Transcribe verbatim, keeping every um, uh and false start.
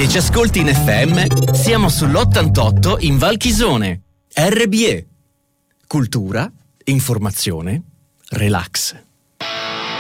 Se ci ascolti in F M, siamo sull'ottantotto in Val Chisone. R B E. Cultura, informazione, relax.